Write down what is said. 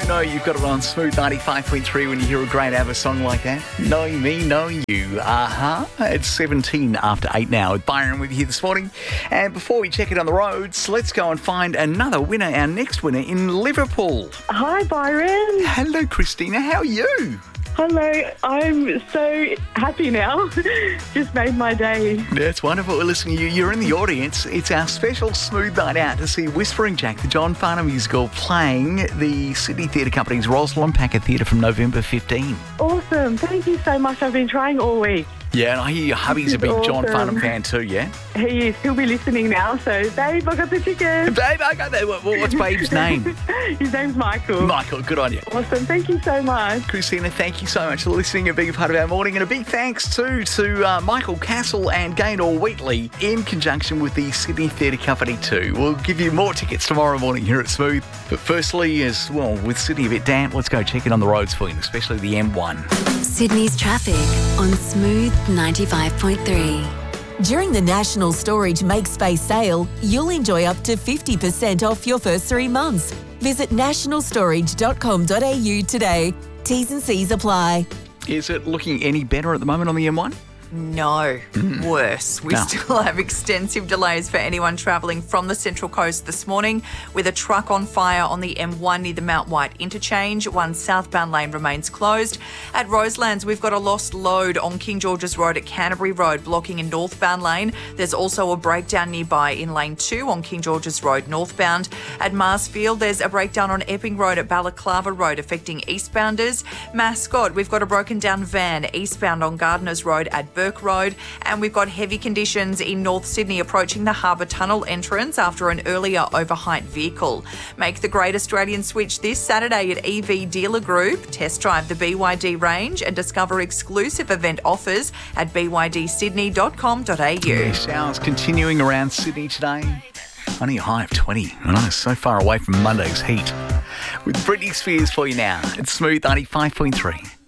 know you've got it on Smooth 95.3 when you hear a great ABBA song like that. Knowing me, knowing you. It's 17 after 8 now with Byron with you this morning. And before we check it on the roads, let's go and find another winner, our next winner in Liverpool. Hi, Byron. Hello, Christina. How are you? Hello. I'm so happy now. Just made my day. That's wonderful. Listen, you're in the audience. It's our special Smooth Night Out to see Whispering Jack, the John Farnham musical, playing the Sydney Theatre Company's Rosalind Packer Theatre from November 15. Awesome. Thank you so much. I've been trying all week. Yeah, and I hear your hubby's a big John Farnham fan too, yeah? He is. He'll be listening now. So, babe, I got the ticket. Babe, I got that. What's Babe's name? His name's Michael. Michael, good on you. Awesome. Thank you so much. Christina, thank you so much for listening and being a part of our morning. And a big thanks too to Michael Castle and Gaynor Wheatley in conjunction with the Sydney Theatre Company too. We'll give you more tickets tomorrow morning here at Smooth. But firstly, as well, with Sydney a bit damp, let's go check it on the roads for you, especially the M1. Sydney's traffic on Smooth 95.3. During the National Storage Make Space sale, you'll enjoy up to 50% off your first 3 months. Visit nationalstorage.com.au today. T's and C's apply. Is it looking any better at the moment on the M1? No, worse. We still have extensive delays for anyone travelling from the Central Coast this morning, with a truck on fire on the M1 near the Mount White interchange. One southbound lane remains closed. At Roselands, we've got a lost load on King George's Road at Canterbury Road, blocking a northbound lane. There's also a breakdown nearby in lane 2 on King George's Road northbound. At Marsfield, there's a breakdown on Epping Road at Balaclava Road affecting eastbounders. Mascot, we've got a broken down van eastbound on Gardeners Road at Burke Road, and we've got heavy conditions in North Sydney approaching the Harbour Tunnel entrance after an earlier overheight vehicle. Make the Great Australian Switch this Saturday at EV Dealer Group. Test drive the BYD range and discover exclusive event offers at bydsydney.com.au. Showers continuing around Sydney today. Only a high of 20. I know, so far away from Monday's heat. With Britney Spears for you now. It's Smooth 95.3.